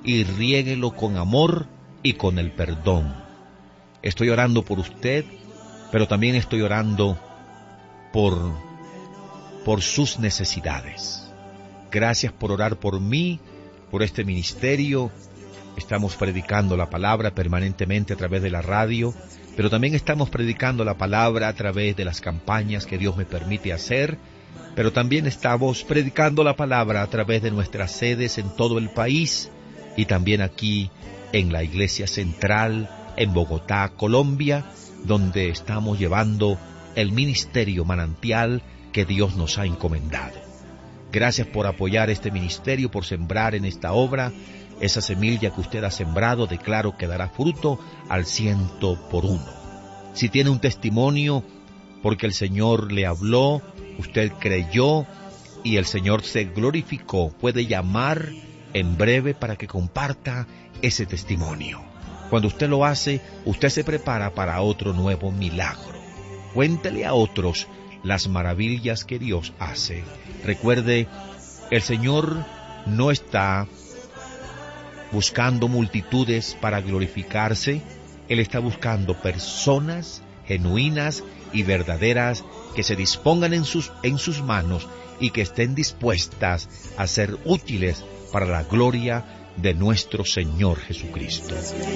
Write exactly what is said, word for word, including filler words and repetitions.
y riéguelo con amor y con el perdón. Estoy orando por usted, pero también estoy orando por, por sus necesidades. Gracias por orar por mí, por este ministerio. Estamos predicando la palabra permanentemente a través de la radio, pero también estamos predicando la palabra a través de las campañas que Dios me permite hacer, pero también estamos predicando la palabra a través de nuestras sedes en todo el país y también aquí en la Iglesia Central, en Bogotá, Colombia, donde estamos llevando el ministerio manantial que Dios nos ha encomendado. Gracias por apoyar este ministerio, por sembrar en esta obra. Esa semilla que usted ha sembrado, declaro que dará fruto al ciento por uno. Si tiene un testimonio, porque el Señor le habló, usted creyó y el Señor se glorificó, puede llamar en breve para que comparta ese testimonio. Cuando usted lo hace, usted se prepara para otro nuevo milagro. Cuéntele a otros las maravillas que Dios hace. Recuerde, el Señor no está buscando multitudes para glorificarse. Él está buscando personas genuinas y verdaderas que se dispongan en sus, en sus manos y que estén dispuestas a ser útiles para la gloria de nuestro Señor Jesucristo.